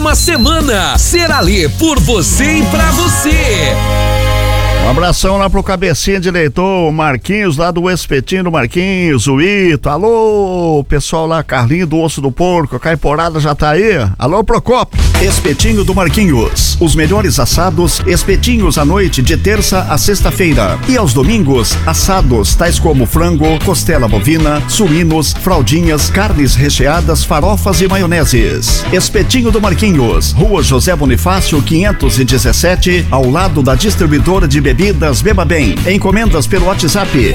Uma semana ser ali por você e pra você. Um abração lá pro cabecinha de leitor, o Marquinhos, lá do Espetinho do Marquinhos, o Ito. Alô, pessoal lá, Carlinho do Osso do Porco, a Caiporada já tá aí? Alô, Procopio. Espetinho do Marquinhos, os melhores assados, espetinhos à noite de terça a sexta-feira. E aos domingos, assados tais como frango, costela bovina, suínos, fraldinhas, carnes recheadas, farofas e maioneses. Espetinho do Marquinhos, Rua José Bonifácio 517, ao lado da distribuidora de bebidas Beba Bem. Encomendas pelo WhatsApp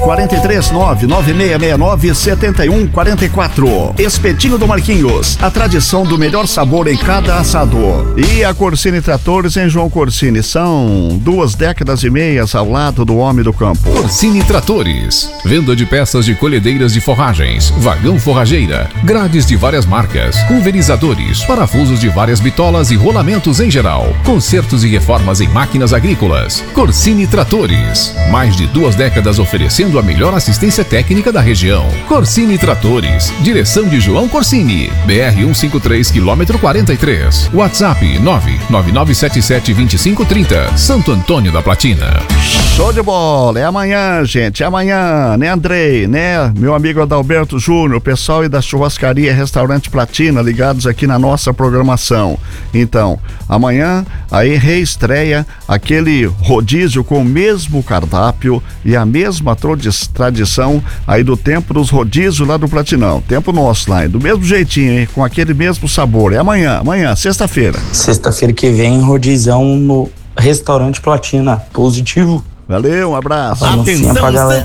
43996697144. Espetinho do Marquinhos, a tradição do melhor sabor em cada assado. E a Corsini Tratores em João Corsini, são 2 décadas e meias ao lado do homem do campo. Corsini Tratores, venda de peças de colhedeiras de forragens, vagão forrageira, grades de várias marcas, pulverizadores, parafusos de várias bitolas e rolamentos em geral, consertos e reformas em máquinas agrícolas. Corsini Tratores, mais de 2 décadas oferecendo a melhor assistência técnica da região. Corsini Tratores, direção de João Corsini, BR 153, quilômetro 43. WhatsApp 999772530, Santo Antônio da Platina. Show de bola, é amanhã, gente, é amanhã, né, Andrei, né, meu amigo Adalberto Júnior, o pessoal aí da churrascaria Restaurante Platina, ligados aqui na nossa programação. Então, amanhã, aí reestreia aquele rodízio com o mesmo cardápio e a mesma tradição aí do tempo dos rodízios lá do Platinão, tempo nosso lá, do mesmo jeitinho, hein, com aquele mesmo sabor. É amanhã, sexta-feira. Sexta-feira que vem, rodizão no Restaurante Platina. Positivo. Valeu, um abraço. Atenção,